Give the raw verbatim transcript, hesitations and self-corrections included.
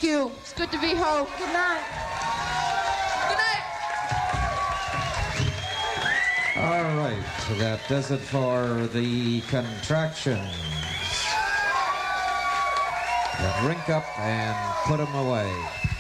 you. It's good to be home. Good night. Good night. All right, that does it for the contractions. Then rink up and put them away.